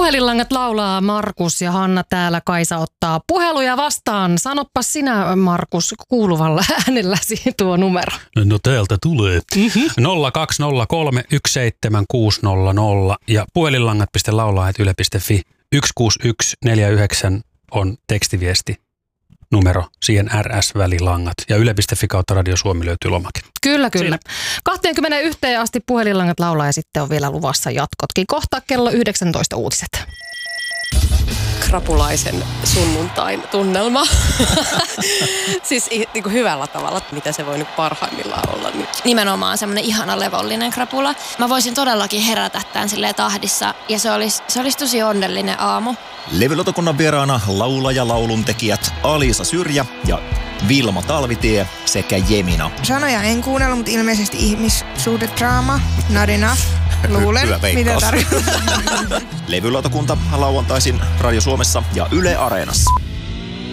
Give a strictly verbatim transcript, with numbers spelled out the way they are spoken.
Puhelinlangat laulaa, Markus ja Hanna täällä. Kaisa ottaa puheluja vastaan. Sanoppa sinä, Markus, kuuluvalla äänelläsi tuo numero. No täältä tulee. Mm-hmm. nolla kaksi nolla kolme yksi seitsemän kuusi nolla nolla ja puhelinlangat piste laulaa ät yle piste fi. yksi kuusi yksi neljä yhdeksän on tekstiviesti numero, siihen R S-välilangat. Ja yle piste fi kautta Radio Suomi löytyy lomake. Kyllä, kyllä. kaksikymmentäyksi asti puhelinlangat laulaa ja sitten on vielä luvassa jatkotkin. Kohta kello yhdeksäntoista uutiset. Krapulaisen sunnuntain tunnelma. Siis niin kuin hyvällä tavalla, mitä se voi nyt parhaimmillaan olla nyt. Nimenomaan semmoinen ihana levollinen krapula. Mä voisin todellakin herätä tämän silleen tahdissa ja se olisi, se olisi tosi onnellinen aamu. Levylautakunnan vieraana laulaja lauluntekijät Alisa Syrjä ja Vilma Talvitie sekä Jemina. Sanoja en kuunnella, mutta ilmeisesti ihmissuhdedraama. Not enough. Luulen, mitä tarkoittaa. Levylautakunta lauantaisin Radio Suomessa ja Yle Areenassa.